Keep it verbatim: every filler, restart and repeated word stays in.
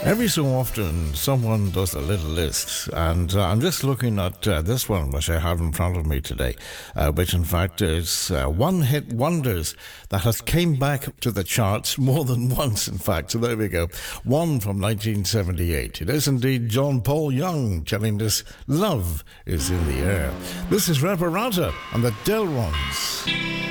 Every so often, someone does a little list, and uh, I'm just looking at uh, this one, which I have in front of me today, uh, which in fact is uh, one-hit wonders that has came back to the charts more than once, in fact. So there we go. One from nineteen seventy-eight. It is indeed John Paul Young telling us love is in the air. This is Reparata and the Delrons.